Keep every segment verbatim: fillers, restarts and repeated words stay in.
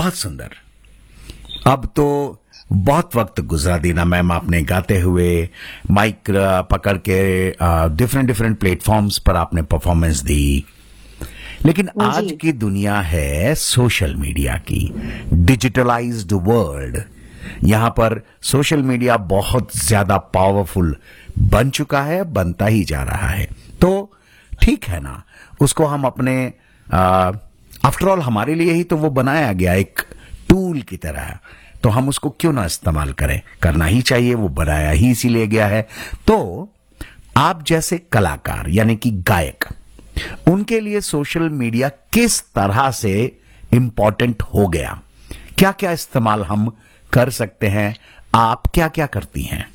बहुत सुंदर। अब तो बहुत वक्त गुजरा दीना मैम आपने गाते हुए, माइक पकड़ के डिफरेंट डिफरेंट प्लेटफॉर्म्स पर आपने परफॉर्मेंस दी। लेकिन आज की दुनिया है सोशल मीडिया की, डिजिटलाइज्ड वर्ल्ड। यहां पर सोशल मीडिया बहुत ज्यादा पावरफुल बन चुका है, बनता ही जा रहा है। तो ठीक है ना, उसको हम अपने आफ्टर ऑल हमारे लिए ही तो वो बनाया गया एक टूल की तरह, तो हम उसको क्यों ना इस्तेमाल करें, करना ही चाहिए, वो बनाया ही इसीलिए गया है। तो आप जैसे कलाकार यानी कि गायक, उनके लिए सोशल मीडिया किस तरह से इंपॉर्टेंट हो गया, क्या क्या इस्तेमाल हम कर सकते हैं, आप क्या क्या करती हैं?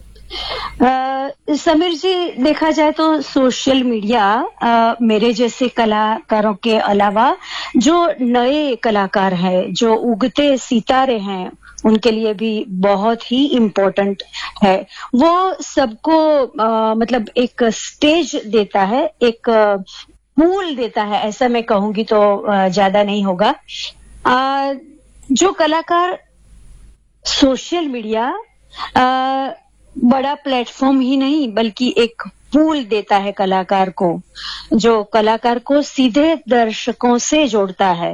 आ, समीर जी, देखा जाए तो सोशल मीडिया आ, मेरे जैसे कलाकारों के अलावा जो नए कलाकार हैं, जो उगते सितारे हैं, उनके लिए भी बहुत ही इम्पोर्टेंट है। वो सबको आ, मतलब एक स्टेज देता है, एक पूल देता है, ऐसा मैं कहूंगी तो आ, ज्यादा नहीं होगा। आ, जो कलाकार सोशल मीडिया आ, बड़ा प्लेटफॉर्म ही नहीं बल्कि एक पूल देता है कलाकार को, जो कलाकार को सीधे दर्शकों से जोड़ता है।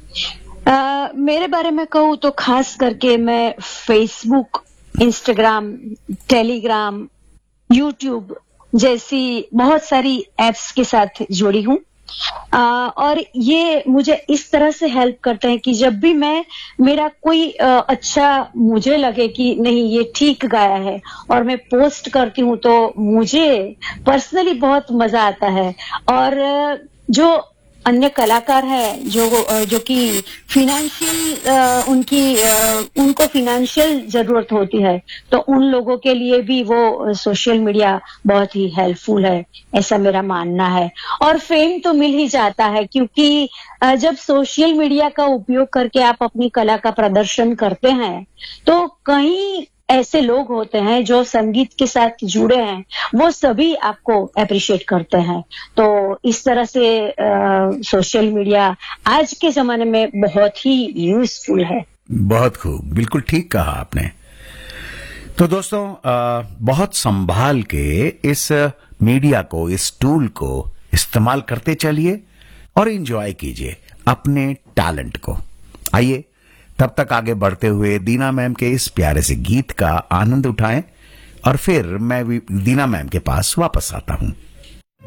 आ, मेरे बारे में कहूँ तो खास करके मैं फेसबुक, इंस्टाग्राम, टेलीग्राम, यूट्यूब जैसी बहुत सारी एप्स के साथ जुड़ी हूँ। आ, और ये मुझे इस तरह से हेल्प करते हैं कि जब भी मैं मेरा कोई आ, अच्छा मुझे लगे कि नहीं ये ठीक गाया है और मैं पोस्ट करती हूँ, तो मुझे पर्सनली बहुत मजा आता है। और जो अन्य कलाकार है जो जो कि फिनेंशियल उनकी उनको फिनेंशियल जरूरत होती है, तो उन लोगों के लिए भी वो सोशल मीडिया बहुत ही हेल्पफुल है, ऐसा मेरा मानना है। और फेम तो मिल ही जाता है, क्योंकि जब सोशल मीडिया का उपयोग करके आप अपनी कला का प्रदर्शन करते हैं, तो कई ऐसे लोग होते हैं जो संगीत के साथ जुड़े हैं, वो सभी आपको अप्रिशिएट करते हैं। तो इस तरह से सोशल मीडिया आज के जमाने में बहुत ही यूजफुल है। बहुत खूब, बिल्कुल ठीक कहा आपने। तो दोस्तों, आ, बहुत संभाल के इस मीडिया को, इस टूल को इस्तेमाल करते चलिए और एंजॉय कीजिए अपने टैलेंट को। आइए तब तक आगे बढ़ते हुए दीना मैम के इस प्यारे से गीत का आनंद उठाएं और फिर मैं भी दीना मैम के पास वापस आता हूं।